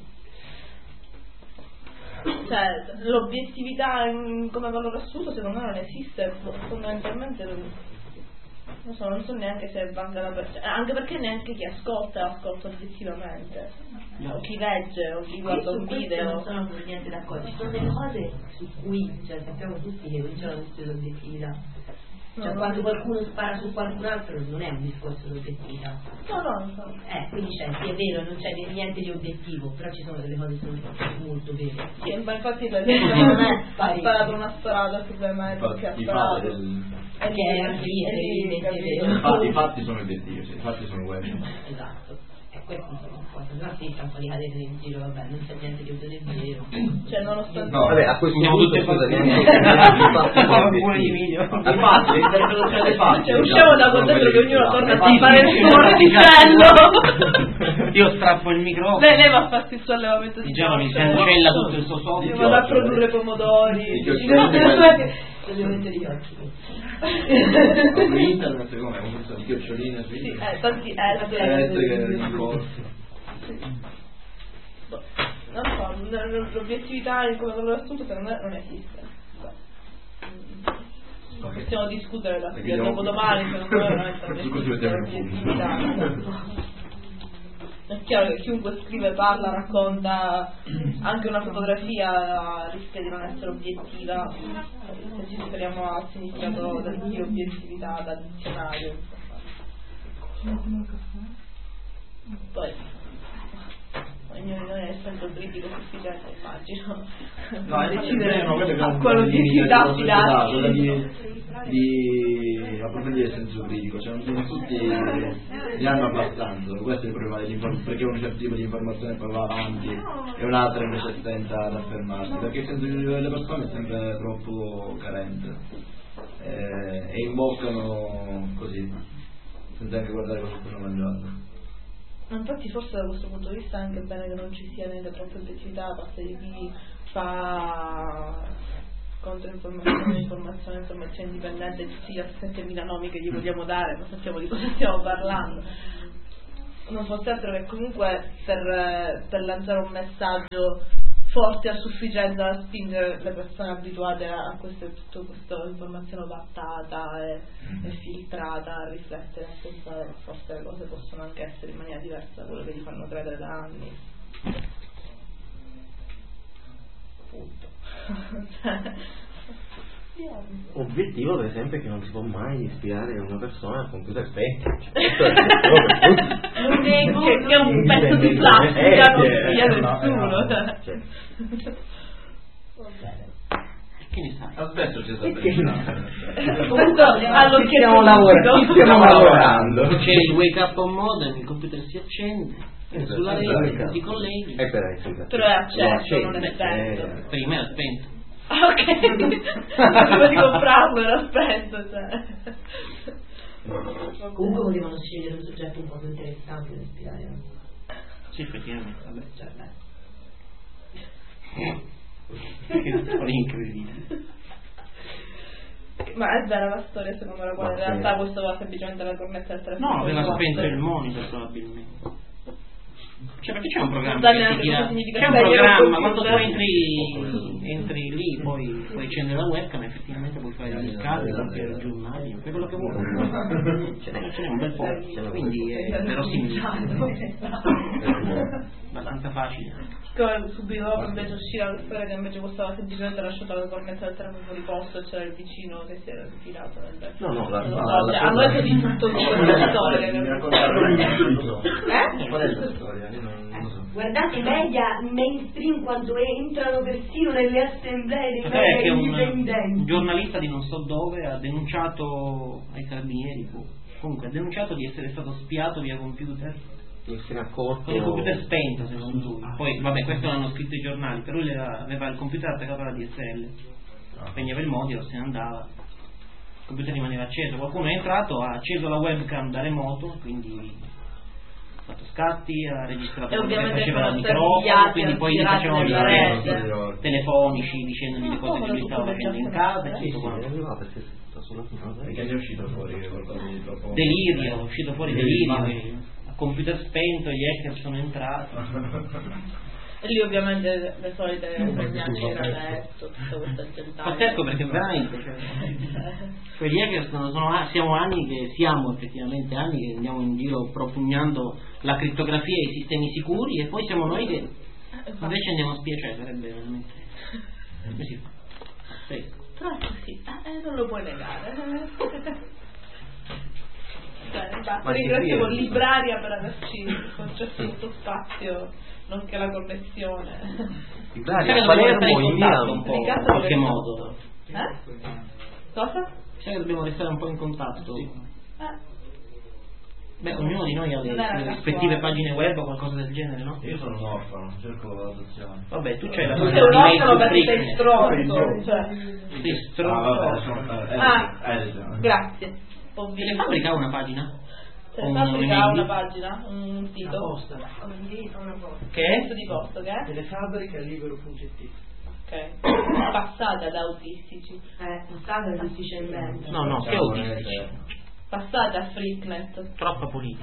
D: Cioè, l'obiettività in, come valore assoluto secondo me non esiste, fondamentalmente non, non so, non so neanche se valga la pena, anche perché neanche chi ascolta ascolta obiettivamente, no. O chi legge o chi guarda un video.
B: Non sono per niente d'accordo, ci sono delle cose su cui, cioè, sappiamo tutti che non c'è una questione di obiettività. Cioè, no, quando qualcuno spara su qualcun altro non è un discorso di obiettività.
D: No, no, no.
B: Eh, quindi c'è, sì, è vero, non c'è niente di obiettivo, però ci sono delle cose che sono molto vere.
D: Sì, ma infatti la gente non è ha sparato una sparata, il problema è che ha sparato.
B: E che è anche lì, è
E: vero. I fatti sono obiettivi, i fatti sono quelli.
B: Esatto. E questo insomma un po', se no si sta un po' di cadere in giro, vabbè, non c'è niente di vero.
D: Cioè nonostante.
F: No, vabbè, a questo punto scusa neanche
E: infatti l'interpretazione dei fatti.
D: Cioè usciamo da quel dentro che ognuno torna a fare il suo orticello.
C: Io strappo il microfono.
D: Lei, lei va a farsi il suo allevamento di
C: giorno mi cancella tutto il suo soldo.
D: Io vado a produrre pomodori.
B: Ovviamente di occhi.
E: Su internet come un pezzo di chioccioline su
D: sì, eh, tanti
E: eh, che in corso.
D: Non so, l'obiettività in come valore assunto secondo me non esiste. Possiamo discutere da qui a dopodomani, secondo me veramente non esiste l'obiettività. È chiaro che chiunque scrive, parla, racconta, anche una fotografia rischia di non essere obiettiva se ci riferiamo al significato di obiettività da dizionario. Poi ognuno di noi penso il critico sufficiente, immagino.
E: No, è decidere
D: a quello che si dà affidarsi.
E: Di, di approfondire il senso critico, cioè non tutti ne hanno abbastanza, questo è il problema dell'informazione, perché un certo tipo di informazione poi va avanti e un'altra invece tenta ad affermarsi, perché il senso critico delle persone è sempre troppo carente eh, e imboccano così, senza anche guardare cosa stanno mangiando.
D: Ma infatti forse da questo punto di vista è anche bene che non ci sia neanche troppa obiettività da parte di chi fa controinformazione, informazione, informazione indipendente, tutti gli settemila nomi che gli vogliamo dare, non sappiamo di cosa stiamo parlando. Non fosse altro che comunque per, per lanciare un messaggio forte a sufficienza da spingere le persone abituate a queste, tutta questa informazione ovattata e, e filtrata a riflettere, a pensare forse le cose possono anche essere in maniera diversa da quello che gli fanno credere da anni. Punto.
F: Obiettivo per esempio è che non si può mai ispirare una persona al computer spento,
D: non nego che è un pezzo di plastica, non sia nessuno.
C: Che ne sai?
E: Aspetta, c'è sempre
D: comunque all'occhio
F: stiamo lavorando, stiamo lavorando.
C: C'è il wake up on modem, il computer si accende, esatto, sulla rete ti colleghi.
F: E per esempio,
D: però è acceso, non è spento.
C: Per me è spento.
D: Ah, ok. Prima di comprarlo era spento, cioè.
B: Comunque potevano scegliere un soggetto un po' più interessante da ispirare.
C: Sì, effettivamente, vabbè.
B: Cioè,
C: Che storia incredibile.
D: Ma è vera la storia secondo la quale in realtà questo va semplicemente alla cornetta del telefono?
C: No, aveva spento il monitor probabilmente. Cioè perché c'è un programma
D: non
C: che
D: neanche
C: ti dia...
D: cosa significa
C: c'è un
D: spegnere
C: programma
D: il
C: quando tu
D: computer.
C: entri entri lì poi puoi accendere la webcam e effettivamente puoi fare gli scavi, compiere i giornali, fai quello che vuoi. Ce n'è un bel po', quindi è verosimile, abbastanza facile.
D: Subito dopo invece uscirà la storia che invece costava semplicemente lasciato la cornetta del telefono fuori posto e c'era il vicino che si era ritirato nel letto.
F: No, no, la,
D: non
F: la,
D: so,
F: la,
D: cioè, a noi così tutto di questa storia.
E: Mi raccontare
D: Eh?
E: qual è la storia? Io non, non lo so.
B: guardate i media mainstream quando entrano persino nelle assemblee dei
C: Perché
B: media
C: un,
B: indipendenti.
C: un giornalista di non so dove ha denunciato ai carabinieri, comunque ha denunciato di essere stato spiato via computer.
F: se ne è accorto.
C: Con il computer spento, secondo lui. Poi, vabbè, questo l'hanno scritto i giornali, però lui aveva il computer attaccato alla D S L. Spegneva il monitor, se ne andava. Il computer rimaneva acceso. Qualcuno è entrato, ha acceso la webcam da remoto, quindi ha fatto scatti, ha registrato quello che faceva dal microfono, quindi poi gli facevano gli scherzi telefonici dicendogli le cose che lui stava facendo in casa e tutto quanto.
E: Perché è uscito fuori qualcosa di troppo...
C: Delirio, è uscito fuori delirio. Computer spento, gli hacker sono entrati
D: e lì ovviamente le solite pregnacce da letto, tutta questa gentaglia.
C: pazzesco perché veramente cioè, cioè gli hacker sono, sono, siamo anni che siamo effettivamente anni che andiamo in giro propugnando la crittografia e i sistemi sicuri e poi siamo noi che invece andiamo a spiacere, sarebbe veramente così pazzesco.
D: Però è così, eh, non lo puoi negare. Cioè, ringrazio con Libraria per averci concesso questo spazio, nonché la connessione.
F: Libraria a Palermo, in Milano,
C: un po' in qualche modo.
D: Eh? Cosa?
C: Cioè dobbiamo restare un po' in contatto.
D: Eh.
C: Beh, ognuno di noi ha le, le rispettive pagine web o qualcosa del genere, no?
E: Io sono un orfano, cerco l'adozione.
C: Vabbè, tu c'hai la
D: Tu
C: pagina
D: sei un
C: di
D: orfano
C: mail
D: perché
C: su
D: sei stronzo, cioè.
C: Sei
E: Ah,
C: stronzo.
E: vabbè, sono... Eh,
D: Ah,
E: eh, sì.
D: grazie.
C: Telefabbrica ha una pagina?
D: Telefabbrica ha
C: Un-
D: una pagina, un sito.
A: Una posta.
B: Un indirizzo, una cosa.
C: Che
D: Un
C: è?
D: sito di posto, che è?
A: Telefabbrica libero punto it.
D: Ok. Passate ad autistici.
B: Eh, passate ufficialmente.
C: No, no, che autistici.
D: Passate a Freaknet.
C: Troppa politica.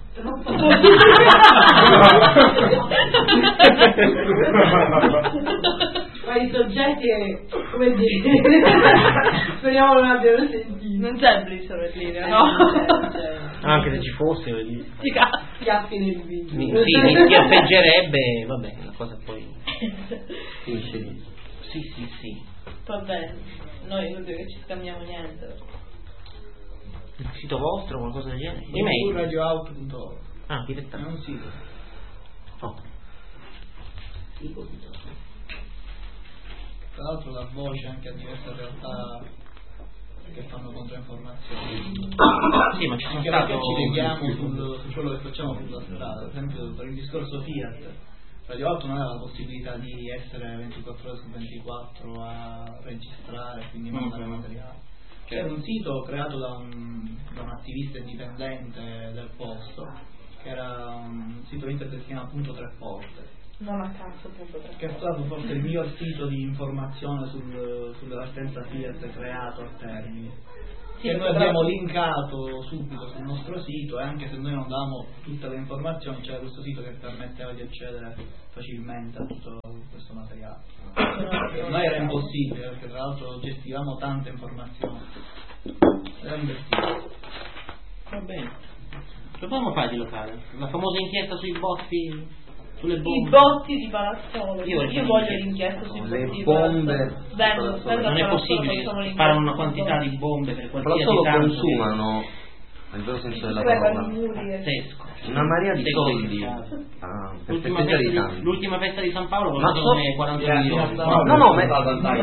B: Ma i soggetti è, come dire, speriamo non abbiano sentito.
D: Non c'è il briciolo in linea, no?
C: Anche se ci fosse, mi,
D: Sti cazzi.
B: Schiaffi nel video.
C: sì, mi schiaffeggerebbe, vabbè, la cosa poi
F: Finisce lì.
C: sì, sì, sì.
D: Va bene. Noi non che ci scambiamo niente.
C: Il sito vostro, qualcosa del genere?
A: Su
C: Email.
A: radioauto punto org.
C: Ah,
A: È
C: direttamente.
A: un sito.
C: Oh.
A: Tra l'altro dà voce anche a diverse realtà che fanno controinformazioni.
C: Sì, ma ci sono
A: anche
C: stato...
A: perché ci leghiamo sul, su quello che facciamo sulla strada. Per esempio per il discorso Fiat, Radio otto non aveva la possibilità di essere ventiquattro ore su ventiquattro a registrare, quindi mandare
C: mm-hmm.
A: materiale. C'era un sito creato da un, da un attivista indipendente del posto, che era un sito internet che si chiama Punto Tre Porte.
D: Non a caso, punto tre.
A: Che è stato forse il miglior sito di informazione sul, sull'assistenza Fiat creato a Termini. Sì, che noi abbiamo linkato subito sul nostro sito, e anche se noi non davamo tutte le informazioni, c'era questo sito che permetteva di accedere facilmente a tutto questo materiale. Per noi era impossibile, perché tra l'altro gestivamo tante informazioni. Era investito.
C: Va bene. Che dobbiamo fare di locale? La famosa inchiesta sui botti, sulle bombe.
D: I botti di Palazzolo.
C: Io,
D: Io voglio l'inchiesta sui botti
F: le
D: di
F: bombe
D: Palazzolo. Vengo, vengo
C: Non è possibile fare una quantità di bombe per qualsiasi
F: Palazzolo
C: tanto
F: consumano, nel vero senso della
D: Beh,
F: parola,
C: pazzesco.
F: una marea di soldi
C: Ah,
F: per
C: l'ultima,
F: festeggiare
C: festa
F: i
C: di,
F: tanti.
C: l'ultima festa di San Paolo
F: Ma
C: lo
F: so-
C: come quaranta milioni.
F: No, no, ma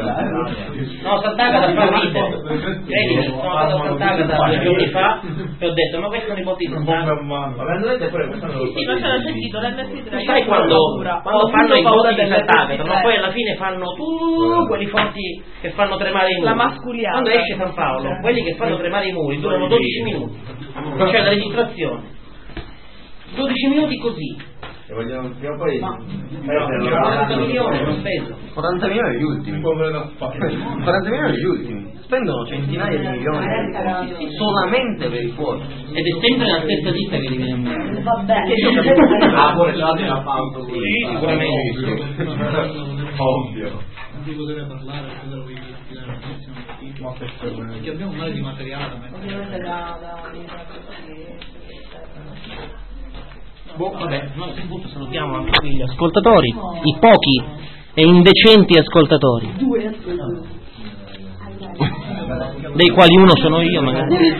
C: No, Sant'Agata fa ridere. Credimi, sono stato a Sant'Agata due giorni fa e ho detto, ma questo nipote di Sant'Agata.
D: Sì, non ce l'ho sentito, l'M S tre.
C: Sai quando, quando fanno i voti di Sant'Agata, ma poi alla fine fanno tu quelli forti che fanno tremare i muri.
D: La masculiana.
C: Quando esce San Paolo, quelli che fanno tremare i muri durano dodici minuti. C'è la registrazione. dodici minuti così.
E: Vogliamo prima o poi
C: quaranta milioni non speso.
F: quaranta milioni gli ultimi. quaranta milioni gli ultimi. Spendono centinaia di milioni solamente per i fuochi.
C: Ed è sempre la stessa ditta che li viene a me.
D: Vabbè.
E: ah pure la pausa
C: Sì, sicuramente.
E: ovvio.
A: Non si poteva parlare, cosa lo voglio spiegare la prossima, perché abbiamo un mare di materiale da mettere.
D: Ovviamente da... da...
C: Boh, vabbè, noi a questo punto salutiamo anche gli ascoltatori, i pochi e indecenti ascoltatori, dei quali uno sono io magari.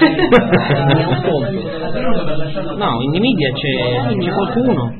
C: No, in media c'è, c'è qualcuno.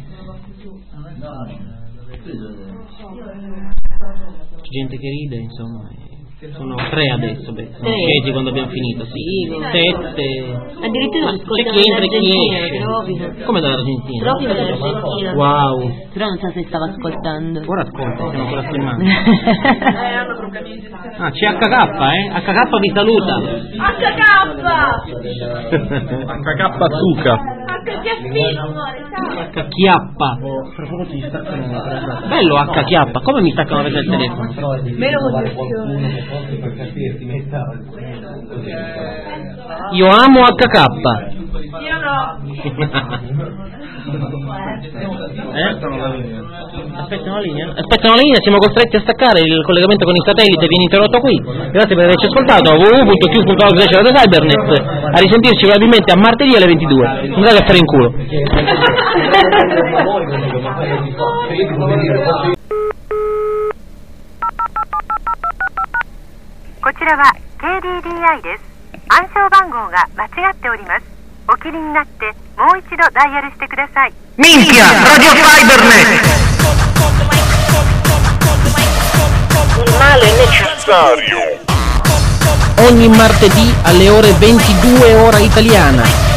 C: C'è gente che ride, insomma. Sono tre adesso, beh, sono scesi quando abbiamo finito, sì, sette.
B: Addirittura
C: Ma c'è chi entra e chi esce. Come dall'Argentina?
B: Proprio dall'Argentina.
C: Wow.
B: Però non so se stava ascoltando.
C: Ora ascolta, stiamo ancora filmando.
D: Eh, hanno problemi di gestione.
C: Ah, c'è H K, eh? H K vi saluta.
D: H K!
C: H K Suca.
D: H che film, amore, ciao!
C: H chiappa. Bello H chiappa, come mi staccano la presa del telefono?
D: Meno motivazione.
C: Io amo H K.
D: Io no.
C: Eh? Aspettano la linea? Aspettano la linea, siamo costretti a staccare il collegamento con il satellite, viene interrotto qui. Grazie per averci ascoltato. w w w punto q punto org slash radio cybernet. A risentirci probabilmente a martedì alle ventidue. Andate a fare in culo.
I: こちらは ケーディーディーアイ です。暗証番号が間違っております。お切りになってもう一度ダイヤルしてください。
C: Minchia, Radio Cybernet!
I: Il male è necessario.
C: Ogni martedì alle ore ventidue ora italiana.